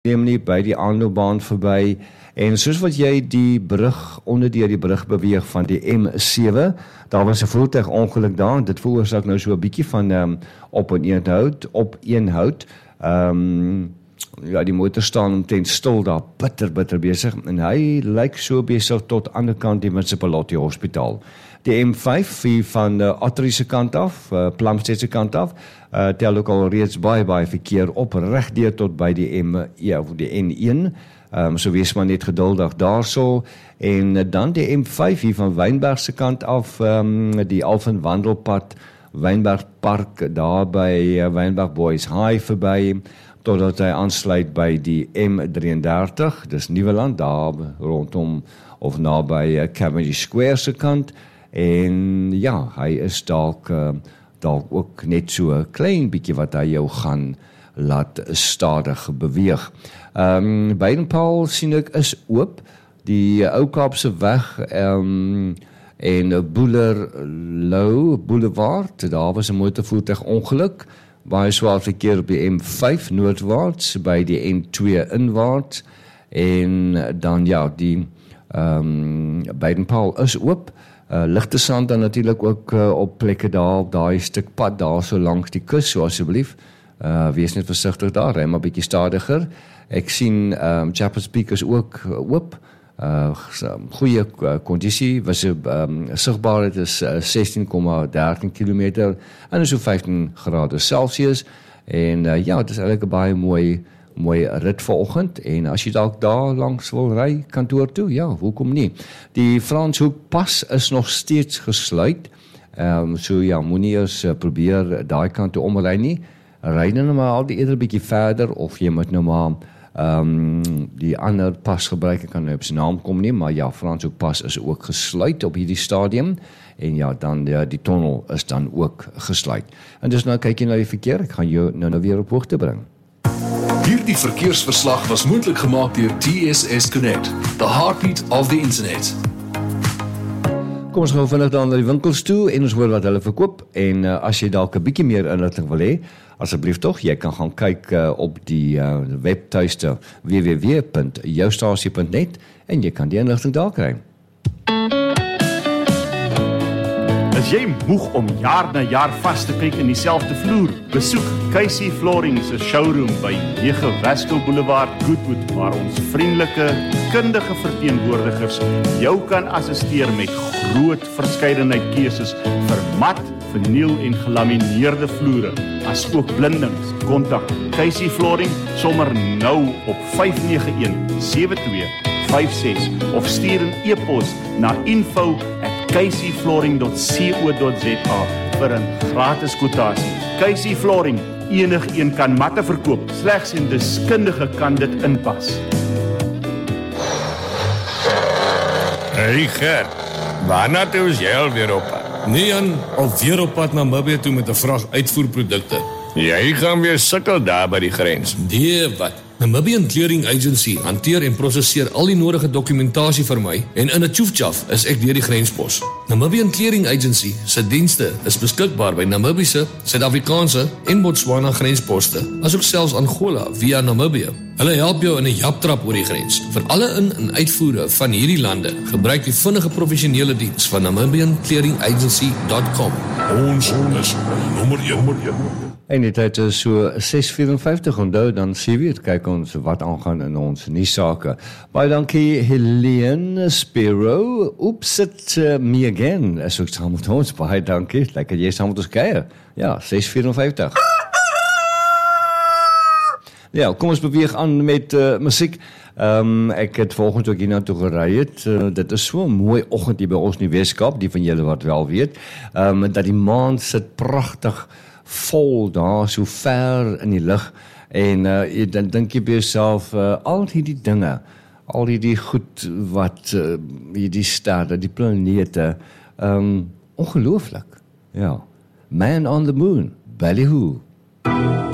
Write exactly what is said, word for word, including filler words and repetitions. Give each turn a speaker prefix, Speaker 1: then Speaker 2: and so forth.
Speaker 1: neem nie by die aanloopbaan verby, en soos wat jy die brug, onder die, die brug beweeg van die M sewe, daar was 'n voertuigongeluk daar, en dit veroorsaak nou so 'n bietjie van um, op en een hout, op een hout, um, ja, die motor staan omtrent stil daar, bitter, bitter besig, en hy lyk so besig tot aan die kant die Municipality Hospitaal. Die M vyf hier van uh, Ottery se kant af, uh, Plumstead se kant af, uh, tel ook al reeds baie, baie verkeer op, regdeur tot by die M, ja, die N een, um, so wees maar net geduldig daarso, en uh, dan die M vyf hier van Wynberg se kant af, um, die Alphen Wandelpad, Wynberg Park, daar by uh, Wynberg Boys High verby, totdat hy aansluit by die M drieëndertig, dis Nieuweland, daar rondom, of naby uh, Cavendish Square se kant, en ja, hy is dalk, uh, dalk ook net so 'n klein bietjie wat hy jou gaan laat stadig beweeg. Um, Baden-Powell sien ek is oop, die Ou Kaapse weg, um, en Boelerlou Boulevard, daar was 'n motorvoertuig ongeluk, baie swaar verkeer op die M vyf noordwaarts, by die N twee inwaarts, en dan ja, die um, Baden-Powell is oop, uh, ligte sand dan natuurlik ook uh, op plekke daar, op daai stuk pad daar so langs die kus, so asseblief, uh, wees net versigtig daar, ry maar bietjie stadiger. Ek sien um, Chapels Peak is ook oop, uh, goeie kondisie, was 'n um, sigbaarheid is uh, sestien komma dertien kilometer, en is so vyftien grade Celsius, en uh, ja, dit is eintlik 'n baie mooi, mooi rit vanoggend, en as jy dalk daar langs wil ry, kantoor toe, ja, hoekom nie? Die Franshoek pas is nog steeds gesluit, um, so ja, moenie eers uh, probeer daai kant toe omry nie, ry nou maar al die eerder bietjie verder, of jy moet nou maar Um, die ander pas gebruik, ek kan nou op sy naam kom nie, maar ja, Franshoek pas is ook gesluit op hierdie stadium, en ja, dan die, die tunnel is dan ook gesluit. En dus nou kyk jy na die verkeer, ek gaan jou nou, nou weer op hoogte bring.
Speaker 2: Hierdie verkeersverslag was moontlik gemaak deur T S S Connect, the heartbeat of the internet.
Speaker 1: Kom ons gaan vinnig dan na die winkels toe, en ons hoor wat hulle verkoop, en uh, as jy dalk 'n bietjie meer inligting wil hê, asseblief tog, jy kan gaan kyk uh, op die uh, webtuiste w w w punt joustasie punt net, en jy kan die inligting daar kry.
Speaker 3: Is jy moeg om jaar na jaar vas te kyk in dieselfde vloer? Besoek K C Flooring se showroom by nege Westel Boulevard, Goodwood, waar ons vriendelike, kundige verteenwoordigers jou kan assisteer met groot verskeidenheid keuses vir mat, verniel en gelamineerde vloere, as ook blindings. Kontak K C Flooring sommer nou op vyf nege een sewe twee vyf ses of stuur 'n e-pos na info at k c flooring dot co dot z a vir 'n gratis kwotasie. K C Flooring, enigeen kan matte verkoop, slegs 'n deskundige kan dit inpas.
Speaker 4: Hey Gert, waarna toe is jy alweer op pad?
Speaker 5: Nee Jan, alweer op pad na Namibië toe met 'n vrag uitvoerprodukte.
Speaker 4: Jy gaan weer sukkel daar by die grens.
Speaker 5: Nee, wat? Namibian Clearing Agency hanteer en prosesseer al die nodige dokumentasie vir my, en in 'n tjoefjaf is ek deur die grenspos. Namibian Clearing Agency se dienste is beskikbaar by Namibiese, Suid-Afrikaanse en Botswana grensposte, asook selfs Angola via Namibië. Hulle help jou in 'n japtrap oor die grens. Vir alle in- en uitvoere van hierdie lande, gebruik die vinnige professionele diens van namibian clearing agency dot com.
Speaker 4: Ons is nommer een.
Speaker 1: En die tyd is so ses vyfenvyftig, onthou, dan sien we het, kyk ons wat aangaan in ons nuussake. Baie dankie Helene Spiro, Oops it uh, me again, is ook saam met ons, baie dankie, lekker jy saam met ons kuier. Ja, ses vyfenvyftig. Ja, kom ons beweeg aan met uh, musiek. Um, ek het volgens ook hierna toe gery het, uh, dit is so 'n mooi oggend hier by ons in die Weskaap, die van julle wat wel weet, um, dat die maan sit pragtig vol daar, so ver in die lug, en uh, dan dink jy by jouself, uh, al hierdie dinge, al hierdie goed wat, uh, hierdie sterre, die planete, um, ongelooflik, ja, Man on the Moon, Ballyhoo.